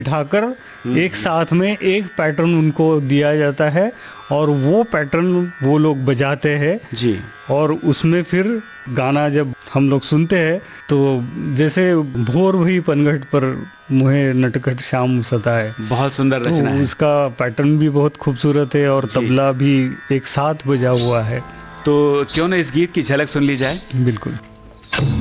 बिठाकर एक साथ में एक पैटर्न उनको दिया जाता है और वो पैटर्न वो लोग बजाते हैं जी। और उसमें फिर गाना जब हम लोग सुनते हैं तो जैसे भोर भई पनघट पर मुहे नटखट शाम सता है, बहुत सुंदर रचना तो है। उसका पैटर्न भी बहुत खूबसूरत है और तबला भी एक साथ बजा हुआ है। तो क्यों ना इस गीत की झलक सुन ली जाए। बिल्कुल।